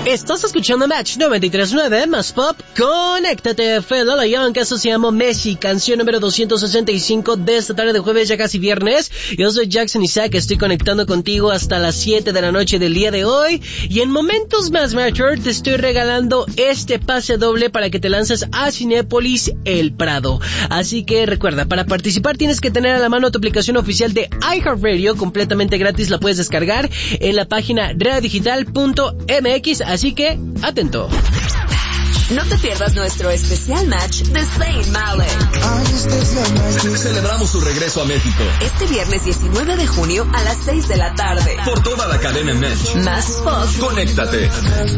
Estás escuchando Match 93.9 más pop. Conéctate, Fela Young, que eso se llama Messi, canción número 265 de esta tarde de jueves, ya casi viernes. Yo soy Jackson Isaac, estoy conectando contigo hasta las 7 de la noche del día de hoy. Y en momentos más, Matcher, te estoy regalando este pase doble para que te lances a Cinépolis El Prado. Así que recuerda, para participar tienes que tener a la mano tu aplicación oficial de iHeartRadio, completamente gratis, la puedes descargar en la página radiodigital.mx. Así que, atento. No te pierdas nuestro especial match de Zayn Malik. Celebramos su regreso a México. Este viernes 19 de junio a las 6 de la tarde. Por toda la cadena Match. Más pop. Conéctate.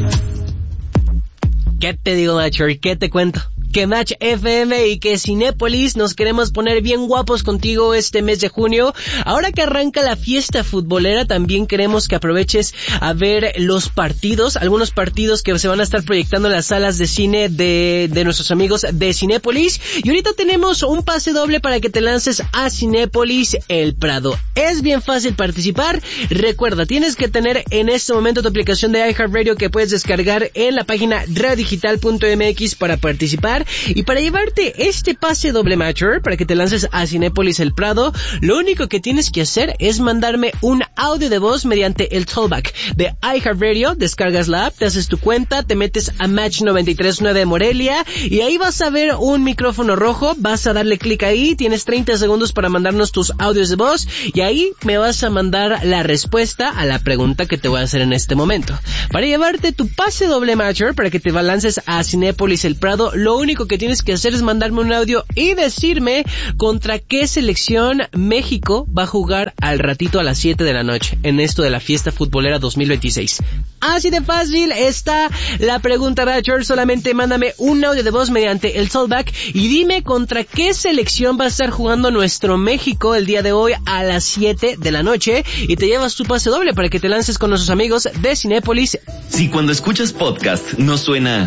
¿Qué te digo, Matcher? ¿Qué te cuento? Que Match FM y que Cinépolis nos queremos poner bien guapos contigo este mes de junio. Ahora que arranca la fiesta futbolera, también queremos que aproveches a ver los partidos, algunos partidos que se van a estar proyectando en las salas de cine de nuestros amigos de Cinépolis. Y ahorita tenemos un pase doble para que te lances a Cinépolis El Prado. Es bien fácil participar. Recuerda, tienes que tener en este momento tu aplicación de iHeartRadio que puedes descargar en la página radiodigital.mx para participar. Y para llevarte este pase doble, Matcher, para que te lances a Cinépolis El Prado, lo único que tienes que hacer es mandarme un audio de voz mediante el tollback de iHeartRadio. Descargas la app, te haces tu cuenta, te metes a Match 93.9 Morelia y ahí vas a ver un micrófono rojo, vas a darle clic ahí, tienes 30 segundos para mandarnos tus audios de voz y ahí me vas a mandar la respuesta a la pregunta que te voy a hacer en este momento. Para llevarte tu pase doble, Matcher, para que te lances a Cinépolis El Prado, lo único que tienes que hacer es mandarme un audio y decirme contra qué selección México va a jugar al ratito a las 7 de la noche en esto de la fiesta futbolera 2026. Así de fácil está la pregunta, Matcher. Solamente mándame un audio de voz mediante el tollback y dime contra qué selección va a estar jugando nuestro México el día de hoy a las 7 de la noche y te llevas tu pase doble para que te lances con nuestros amigos de Cinépolis. Si cuando escuchas podcast no suena...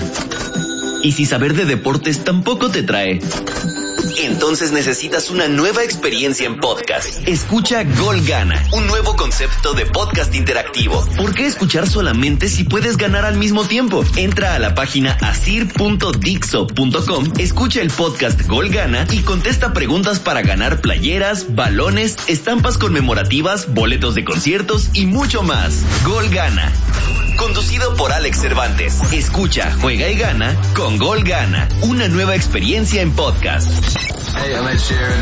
Y si saber de deportes tampoco te trae, entonces necesitas una nueva experiencia en podcast. Escucha Gol Gana, un nuevo concepto de podcast interactivo. ¿Por qué escuchar solamente si puedes ganar al mismo tiempo? Entra a la página asir.dixo.com, escucha el podcast Gol Gana y contesta preguntas para ganar playeras, balones, estampas conmemorativas, boletos de conciertos y mucho más. Gol Gana. Conducido por Alex Cervantes. Escucha, juega y gana con Gol Gana. Una nueva experiencia en podcast. Hey, I'm Ed Sheeran.